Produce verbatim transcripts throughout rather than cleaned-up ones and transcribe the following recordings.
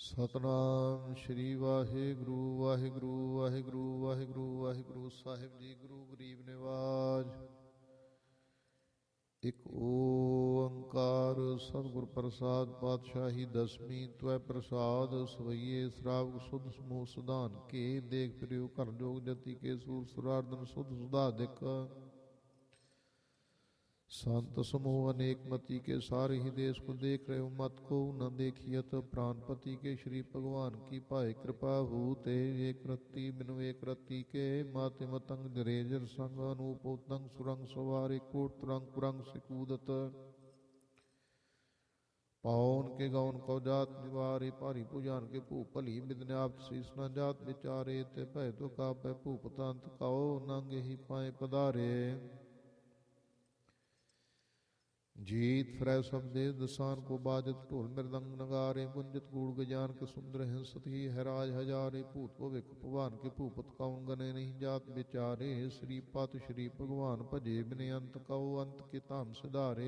ਸਤਨਾਮ ਸ਼੍ਰੀ ਵਾਹਿਗੁਰੂ ਵਾਹਿਗੁਰੂ ਵਾਹਿਗੁਰੂ ਵਾਹਿਗੁਰੂ ਵਾਹਿਗੁਰੂ ਸਾਹਿਬ ਜੀ। ਗੁਰੂ ਗਰੀਬ ਨਿਵਾਜ। ਇੱਕ ਓੰਕਾਰ ਸਤਿਗੁਰ ਪ੍ਰਸਾਦ ਪਾਤਸ਼ਾਹੀ ਦਸਵੀਂ। ਤਵੈ ਪ੍ਰਸਾਦ ਸਵਈਏ ਸਰਾਵਕ ਸੁਧ ਸਮੂਹ ਸੁਧਾਨ ਕੇ। ਦੇਖ ਪ੍ਰਿਯੋ ਘਰ ਜੋਗ ਜਤੀ ਕੇ ਸੂਰ ਸੁਰਾਰਦਨ ਸੁਧ ਸੁਧਾ ਦਿਕ। संत समूह अनेक मति के सारे ही देश को देख रहे हो मत को न देखियत। प्राणपति के श्री भगवान की पाए कृपा भूते। एक रत्ती बिनु एक रत्ती के माते मतंग जरेजर संग। अनूप उतंग सुरंग सवारे कोट तरंग कुरंग से कूदत। पावन के गौन को जात निवारे भारी भुजान के भूप भली बिदन्याप्त शीस न जात विचारे। ते भय तो कापै भूप तंत काओ नंग ही पाए पधारे। जीत फ्रै सब देव दसान को बाजत ढोल मृदंग नगारे। गुंजत गूढ़ गजान के सुंदर हिंसत ही है राज हजारे। भूत भविक भगवान के भूपत कौन गने नहीं जात विचारे। श्रीपत श्री भगवान भजे बिने अंत कहो अंत के धाम सिधारे।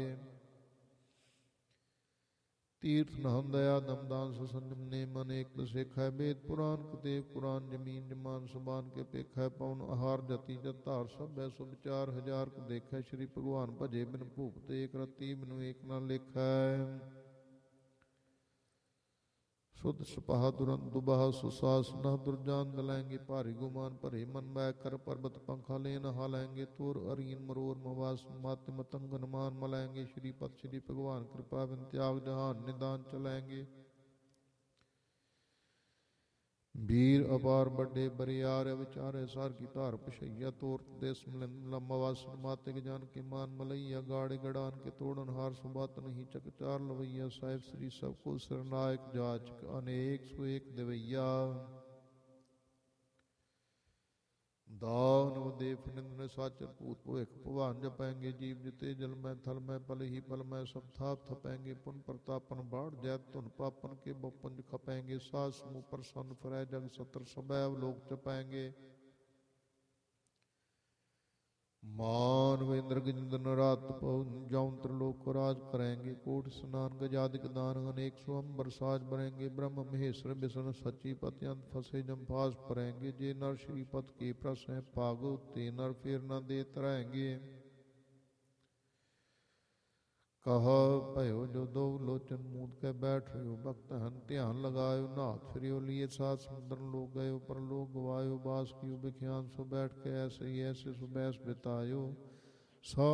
तीर्थ नहन दया दमदान संजम ने मन एक बसेख है। वेद पुराण कतेव पुराण जमीन जमान सुबान के पेख है। पवन आहार जति जतार सब है सो विचार हजार को देख है। श्री भगवान भजे बिन भूपत एक रति बिनु एक न लिख है। शुद्ध सपाह दुरंत दुबाह सुसास न दुर्जान दलेंगे। भारी गुमान भरे मन मै कर पर्वत पंखा ले नहा लेंगे। तोर अरीन मरोर मवास मात मतंग मान मलेंगे। श्रीपत श्री भगवान कृपा बिन त्याग जहान निदान चलेंगे। वीर अपार बड़े बरियार विचारे सार की धार पशैया। तोर देश लम्बावासन माते जान के मान मलैया। गाड़े गड़ान के तोड़न हार सुबात नहीं चकचार लवैया। साहिब श्री सबको सरनायक जाचक अनेक सो एक देवैया। दानव देव निंदन साचर भूत भविख भगवान जपेंगे। जीव जिते जल में थल में पल ही पल में सब थाप थपेंगे। पुन प्रतापन बाढ़ जैत धुन पापन के बपुंज खपेंगे। सास समूह प्रसन्न फरै जग सत्र सबैव लोक चपेंगे। मान वेंद्र गजेंद्र रात जौन लोक को राज करेंगे। कोट स्नान गजादिक दान अनेक सो अंबर साज बरेंगे। ब्रह्म महेश्वर विष्णु सची पति अंत फसे जमफास परेंगे। जे नर श्रीपत के प्रस है पागो ते नर फिर न दे तरेंगे। कहा भयो जो दो लोचन मूद के बैठ रहे हो। भक्त हन ध्यान लगायो नाथ फिरियो लिए सात समुद्र लोग गयो। पर लोग गवायो बास कियो बिख्यान सो बैठ के ऐसे ही ऐसे सुबैस बितायो। सा